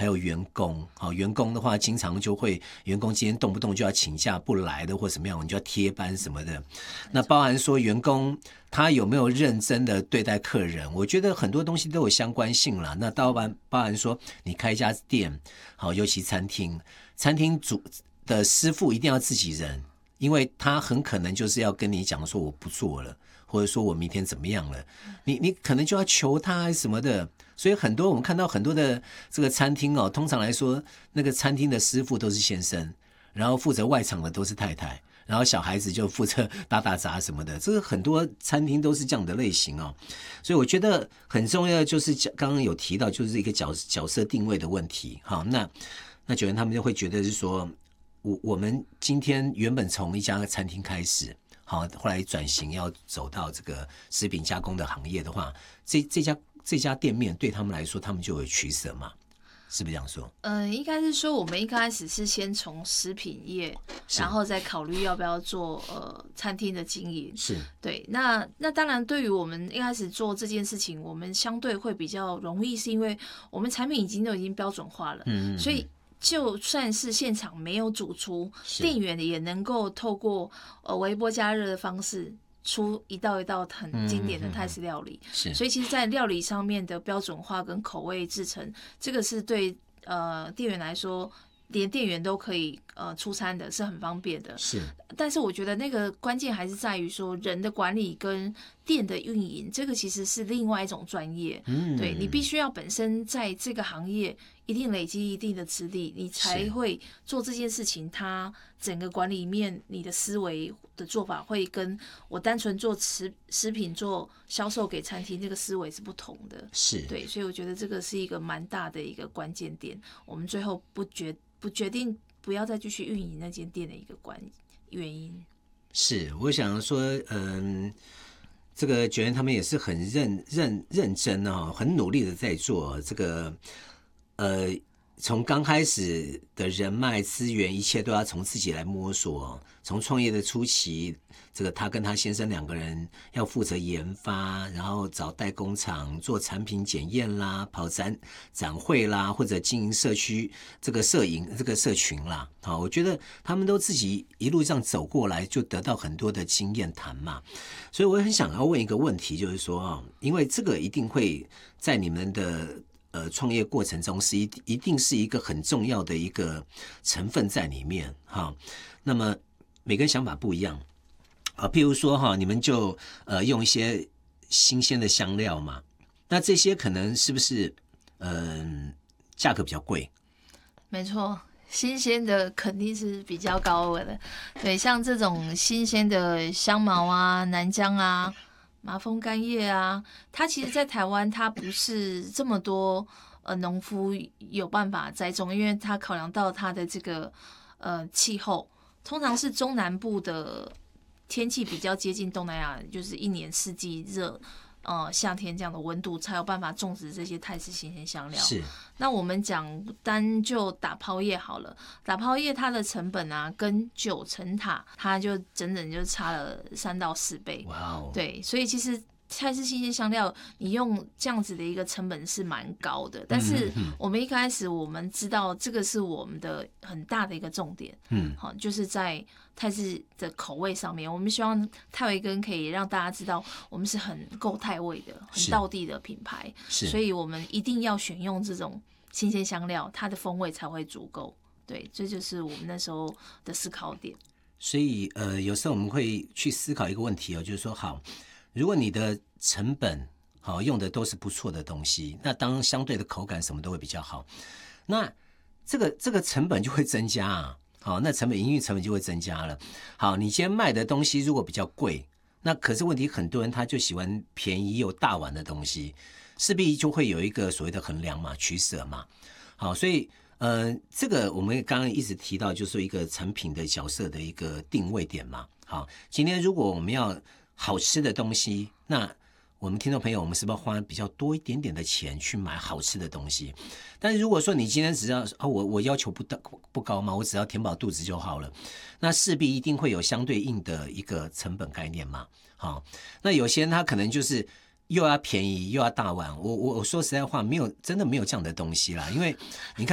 还有员工。好，员工的话经常就会员工今天动不动就要请假不来的或什么样，你就要贴班什么的。那包含说员工他有没有认真的对待客人，我觉得很多东西都有相关性啦。那包含说你开一家店，好，尤其餐厅主的师傅一定要自己人，因为他很可能就是要跟你讲说我不做了，或者说我明天怎么样了，你可能就要求他什么的。所以我们看到很多的这个餐厅哦，通常来说那个餐厅的师傅都是先生，然后负责外场的都是太太，然后小孩子就负责打杂什么的，这个很多餐厅都是这样的类型哦。所以我觉得很重要的就是刚刚有提到就是一个角色定位的问题。好，那九元他们就会觉得是说我们今天原本从一家餐厅开始，好，后来转型要走到这个食品加工的行业的话，这家店面对他们来说他们就有取舍嘛，是不是这样说？ 应该是说我们一开始是先从食品业，然后再考虑要不要做餐厅的经营。 是，对。 那当然，对于我们一开始做这件事情，我们相对会比较容易，是因为我们产品都已经标准化了，所以就算是现场没有主厨，店员也能够透过微波加热的方式出一道一道很经典的泰式料理。所以其实在料理上面的标准化跟口味制成，这个是对店员来说，连店员都可以出餐的，是很方便的。是，但是我觉得那个关键还是在于说人的管理跟店的运营，这个其实是另外一种专业。对，你必须要本身在这个行业一定累积一定的资历，你才会做这件事情。它整个管理面，你的思维的做法会跟我单纯做食品做销售给餐厅这个思维是不同的。是，对，所以我觉得这个是一个蛮大的一个关键点。我们最后不决定不要再继续运营那间店的一个原因。是， 我想说，这个九元他们也是很认真哦，很努力的在做这个，从刚开始的人脉资源，一切都要从自己来摸索。从创业的初期，这个他跟他先生两个人要负责研发，然后找代工厂做产品检验啦，跑展会啦，或者经营社区这个社群啦。好，我觉得他们都自己一路这样走过来，就得到很多的经验谈嘛。所以我很想要问一个问题，就是说，因为这个一定会在你们的创业过程中一定是一个很重要的一个成分在里面哈。那么每个人想法不一样啊，譬如说哈，你们就用一些新鲜的香料嘛，那这些可能是不是价格比较贵？ 没错，新鲜的肯定是比较高额的。对，像这种新鲜的香茅啊、南姜啊、麻风干叶啊，它其实在台湾它不是这么多农夫有办法栽种，因为它考量到它的这个气候，通常是中南部的天气比较接近东南亚，就是一年四季热。夏天这样的温度才有办法种植这些泰式新鲜香料。是，那我们讲单就打泡叶好了，打泡叶它的成本啊，跟9层塔它就整就差了3到4倍。哇哦！对，所以其实泰式新鲜香料，你用这样子的一个成本是蛮高的。但是我们一开始我们知道这个是我们的很大的一个重点。好，就是在泰式的口味上面，我们希望泰维根可以让大家知道，我们是很够泰味的、很道地的品牌。所以我们一定要选用这种新鲜香料，它的风味才会足够。对，这就是我们那时候的思考点。 所以有时候我们会去思考一个问题哦，就是说，好，如果你的成本好用的都是不错的东西，那当然相对的口感什么都会比较好，那这个成本就会增加啊。好，那营运成本就会增加了。好，你今天卖的东西如果比较贵，那可是问题很多人他就喜欢便宜又大碗的东西，势必就会有一个所谓的衡量嘛、取舍嘛。好，所以这个我们刚刚一直提到，就是一个产品的角色的一个定位点嘛。好，今天如果我们要好吃的东西，那我们听众朋友，我们是不是要花比较多一点点的钱去买好吃的东西？但是如果说你今天只要我要求不高嘛，我只要填饱肚子就好了，那势必一定会有相对应的一个成本概念嘛。好，那有些人他可能就是又要便宜又要大碗，我说实在话，真的没有这样的东西啦，因为你看。